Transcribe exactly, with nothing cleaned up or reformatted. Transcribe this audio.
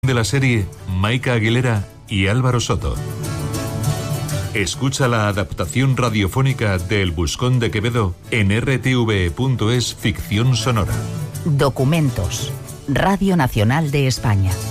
de la serie Maika Aguilera y Álvaro Soto. Escucha la adaptación radiofónica de El Buscón de Quevedo en r t v e punto es Ficción Sonora. Documentos. Radio Nacional de España.